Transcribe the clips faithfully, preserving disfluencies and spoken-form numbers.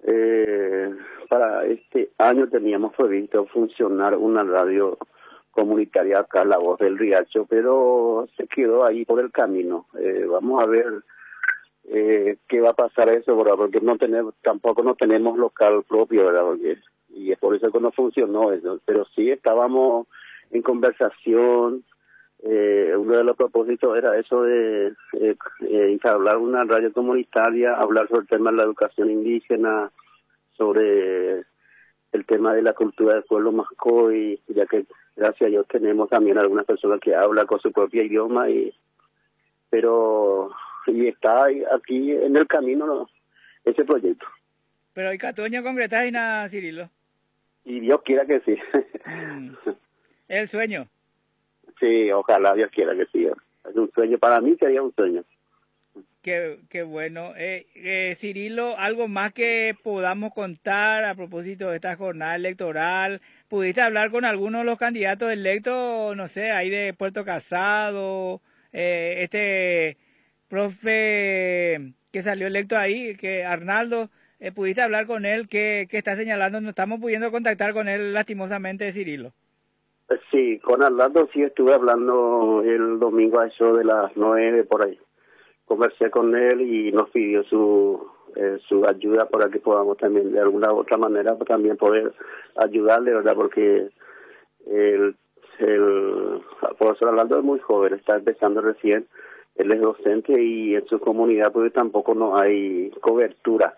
Eh, para este año teníamos previsto funcionar una radio comunitaria acá, La Voz del Riacho, pero se quedó ahí por el camino. Eh, vamos a ver eh, qué va a pasar eso, ¿verdad? Porque no tenemos, tampoco no tenemos local propio, ¿verdad? Porque, y es por eso que no funcionó eso. Pero sí estábamos en conversación. Eh, uno de los propósitos era eso de eh, eh, instalar una radio comunitaria, hablar sobre el tema de la educación indígena, sobre el tema de la cultura del pueblo Mascoy, ya que gracias a Dios tenemos también algunas personas que hablan con su propio idioma, y pero y está ahí, aquí en el camino, ¿no?, ese proyecto. Pero hay catoño concretar y nada, Cirilo. Y Dios quiera que sí. Mm. El sueño. Sí, ojalá Dios quiera que sí. Es un sueño, para mí sería un sueño. Qué, qué bueno. Eh, eh, Cirilo, ¿algo más que podamos contar a propósito de esta jornada electoral? ¿Pudiste hablar con algunos de los candidatos electos, no sé, ahí de Puerto Casado, eh, este profe que salió electo ahí, que Arnaldo, eh, ¿pudiste hablar con él? ¿Qué, qué está señalando? No estamos pudiendo contactar con él lastimosamente, Cirilo. Sí, con Arnaldo sí estuve hablando el domingo a eso de las nueve por ahí. Conversé con él y nos pidió su eh, su ayuda para que podamos también de alguna u otra manera pues, también poder ayudarle, ¿verdad? Porque el, el profesor Arnaldo es muy joven, está empezando recién, él es docente y en su comunidad pues tampoco no hay cobertura.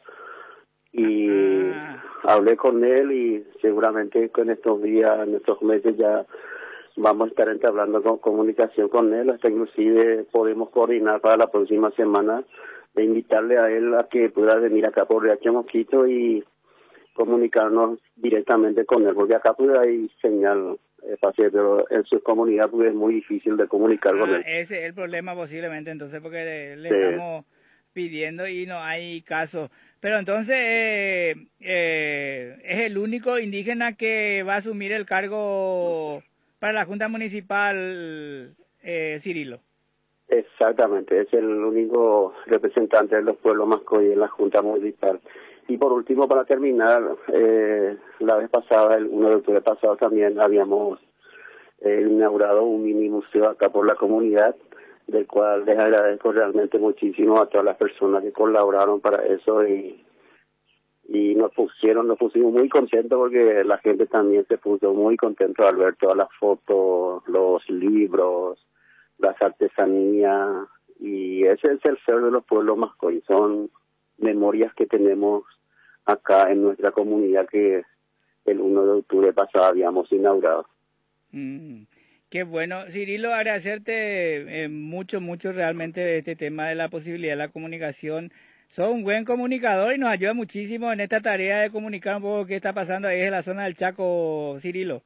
Y Ah. hablé con él y seguramente en estos días, en estos meses ya vamos a estar entablando con comunicación con él, hasta inclusive podemos coordinar para la próxima semana de invitarle a él a que pueda venir acá por Riacho Mosquito y comunicarnos directamente con él, porque acá pues hay señal eh, fácil, pero en su comunidad pues es muy difícil de comunicar Ah, con él. ese es el problema posiblemente entonces, porque le, le Sí. estamos pidiendo y no hay caso. Pero entonces eh, eh, es el único indígena que va a asumir el cargo para la Junta Municipal, eh, Cirilo. Exactamente, es el único representante de los pueblos Mascoy en la Junta Municipal. Y por último, para terminar, eh, la vez pasada, el uno de octubre pasado también habíamos eh, inaugurado un mini museo acá por la comunidad, del cual les agradezco realmente muchísimo a todas las personas que colaboraron para eso y y nos pusieron, nos pusimos muy contentos porque la gente también se puso muy contento al ver todas las fotos, los libros, las artesanías, y ese es el ser de los pueblos Mascoy, son memorias que tenemos acá en nuestra comunidad que el uno de octubre pasado habíamos inaugurado. Mm, qué bueno. Cirilo, agradecerte eh, mucho, mucho realmente este tema de la posibilidad de la comunicación. Sos un buen comunicador y nos ayuda muchísimo en esta tarea de comunicar un poco qué está pasando ahí en la zona del Chaco, Cirilo.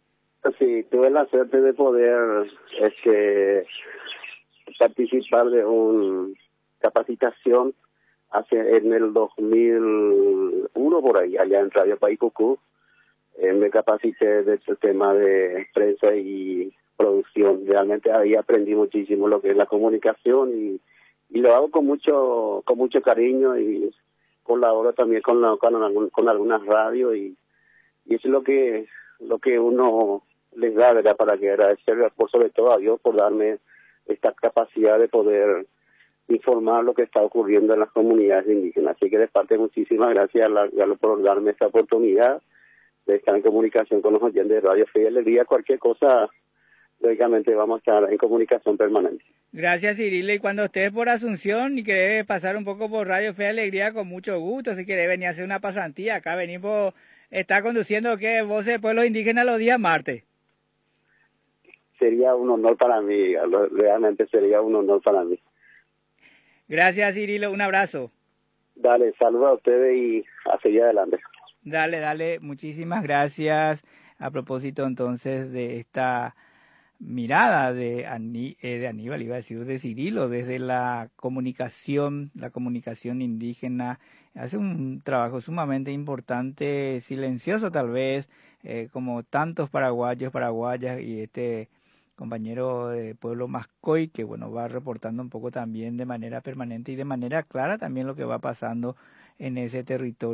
Sí, tuve la suerte de poder este, participar de una capacitación hace en el dos mil uno por ahí, allá en Radio Paicucú. Eh, me capacité de este tema de prensa y producción. Realmente ahí aprendí muchísimo lo que es la comunicación y, y lo hago con mucho con mucho cariño y colaboro también con la, con, algún, con algunas radios y, y eso es lo que lo que uno les da, ¿verdad? Para que agradecerle por sobre todo a Dios por darme esta capacidad de poder informar lo que está ocurriendo en las comunidades indígenas. Así que de parte muchísimas gracias a la, a la por darme esta oportunidad de estar en comunicación con los oyentes de Radio Fe y Alegría. Cualquier cosa, lógicamente vamos a estar en comunicación permanente. Gracias, Cirilo. Y cuando estés por Asunción y querés pasar un poco por Radio Fe y Alegría, con mucho gusto. Si querés venir a hacer una pasantía, acá venimos, está conduciendo ¿qué? Voces de Pueblos Indígenas los días martes. Sería un honor para mí, realmente sería un honor para mí. Gracias, Cirilo. Un abrazo. Dale, saludos a ustedes y a seguir adelante. Dale, dale. Muchísimas gracias. A propósito entonces de esta mirada de, Aní, eh, de Aníbal, iba a decir de Cirilo, desde la comunicación, la comunicación indígena, hace un trabajo sumamente importante, silencioso tal vez, eh, como tantos paraguayos, paraguayas y este compañero de Pueblo Mascoy, que bueno, va reportando un poco también de manera permanente y de manera clara también lo que va pasando en ese territorio.